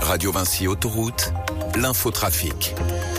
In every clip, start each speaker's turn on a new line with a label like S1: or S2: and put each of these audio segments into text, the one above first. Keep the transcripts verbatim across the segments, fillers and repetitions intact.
S1: Radio Vinci Autoroute, l'infotrafic.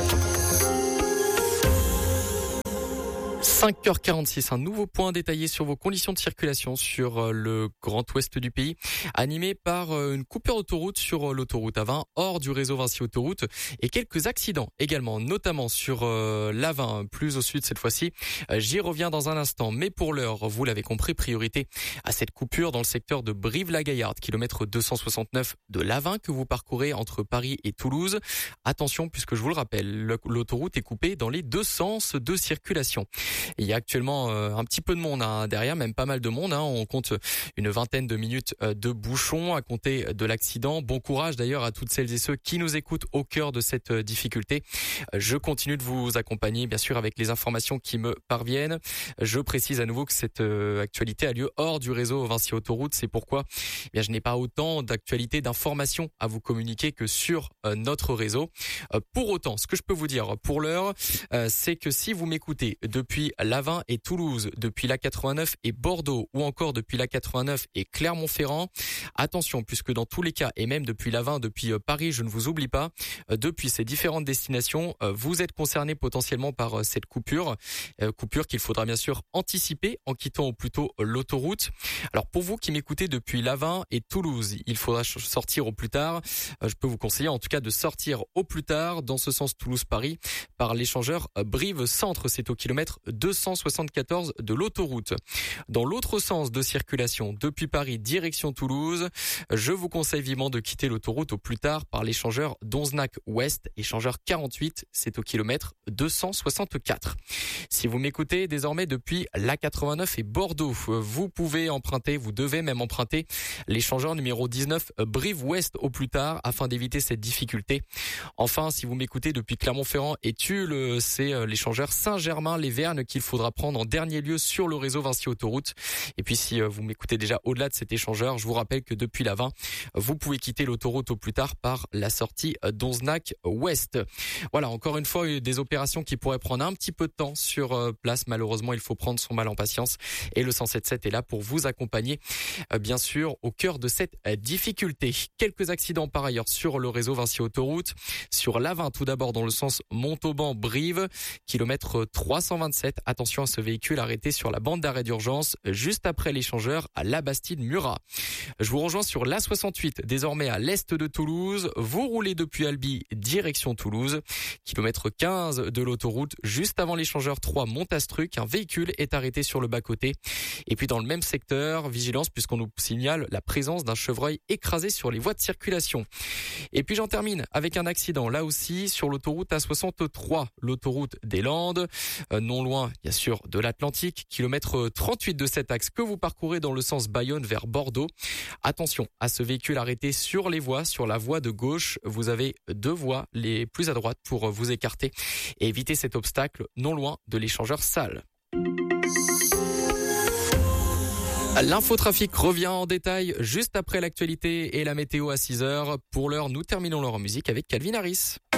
S2: cinq heures quarante-six, un nouveau point détaillé sur vos conditions de circulation sur le grand ouest du pays, animé par une coupure d'autoroute sur l'autoroute A vingt hors du réseau Vinci Autoroute et quelques accidents également, notamment sur l'A vingt plus au sud cette fois-ci. J'y reviens dans un instant, mais pour l'heure, vous l'avez compris, priorité à cette coupure dans le secteur de Brive-la-Gaillarde, kilomètre deux cent soixante-neuf de l'A vingt que vous parcourez entre Paris et Toulouse. Attention, puisque je vous le rappelle, l'autoroute est coupée dans les deux sens de circulation. Il y a actuellement euh, un petit peu de monde hein, derrière, même pas mal de monde. Hein. On compte une vingtaine de minutes euh, de bouchons à compter de l'accident. Bon courage d'ailleurs à toutes celles et ceux qui nous écoutent au cœur de cette euh, difficulté. Euh, je continue de vous accompagner, bien sûr, avec les informations qui me parviennent. Je précise à nouveau que cette euh, actualité a lieu hors du réseau Vinci Autoroute. C'est pourquoi eh bien, je n'ai pas autant d'actualités, d'informations à vous communiquer que sur euh, notre réseau. Euh, pour autant, ce que je peux vous dire pour l'heure, euh, c'est que si vous m'écoutez depuis l'A vingt et Toulouse, depuis l'A quatre-vingt-neuf et Bordeaux, ou encore depuis l'A quatre-vingt-neuf et Clermont-Ferrand. Attention, puisque dans tous les cas, et même depuis l'A vingt, depuis Paris, je ne vous oublie pas, depuis ces différentes destinations, vous êtes concernés potentiellement par cette coupure, coupure qu'il faudra bien sûr anticiper en quittant au plus tôt l'autoroute. Alors pour vous qui m'écoutez depuis l'A vingt et Toulouse, il faudra sortir au plus tard. Je peux vous conseiller en tout cas de sortir au plus tard dans ce sens Toulouse-Paris par l'échangeur Brive-Centre. C'est au kilomètre deux cent soixante-quatorze de l'autoroute. Dans l'autre sens de circulation, depuis Paris direction Toulouse, je vous conseille vivement de quitter l'autoroute au plus tard par l'échangeur Donzenac Ouest, échangeur quarante-huit, c'est au kilomètre deux cent soixante-quatre. Si vous m'écoutez désormais depuis l'A quatre-vingt-neuf et Bordeaux, vous pouvez emprunter, vous devez même emprunter l'échangeur numéro dix-neuf Brive-Ouest au plus tard afin d'éviter cette difficulté. Enfin, si vous m'écoutez depuis Clermont-Ferrand et Tulle, c'est l'échangeur Saint-Germain-les-Vernes qu'il faudra prendre en dernier lieu sur le réseau Vinci Autoroute. Et puis si vous m'écoutez déjà au-delà de cet échangeur, je vous rappelle que depuis l'A vingt, vous pouvez quitter l'autoroute au plus tard par la sortie Donzenac Ouest. Voilà, encore une fois, des opérations qui pourraient prendre un petit peu de temps sur place. Malheureusement, il faut prendre son mal en patience. Et le cent sept sept est là pour vous accompagner, bien sûr, au cœur de cette difficulté. Quelques accidents par ailleurs sur le réseau Vinci Autoroute. Sur l'A vingt, tout d'abord dans le sens Montauban-Brive, kilomètre trois cent vingt-sept. Attention à ce véhicule arrêté sur la bande d'arrêt d'urgence juste après l'échangeur à La Bastide-Murat. Je vous rejoins sur l'A soixante-huit, désormais à l'est de Toulouse. Vous roulez depuis Albi, direction Toulouse. Kilomètre quinze de l'autoroute, juste avant l'échangeur trois Montastruc. Un véhicule est arrêté sur le bas-côté. Et puis dans le même secteur, vigilance puisqu'on nous signale la présence d'un chevreuil écrasé sur les voies de circulation. Et puis j'en termine avec un accident, là aussi sur l'autoroute A soixante-trois, l'autoroute des Landes, euh, non loin bien sûr de l'Atlantique, kilomètre trente-huit de cet axe que vous parcourez dans le sens Bayonne vers Bordeaux. Attention à ce véhicule arrêté sur les voies, sur la voie de gauche. Vous avez deux voies les plus à droite pour vous écarter et éviter cet obstacle non loin de l'échangeur Salle. L'infotrafic revient en détail juste après l'actualité et la météo à six heures. Pour l'heure, nous terminons l'heure en musique avec Calvin Harris.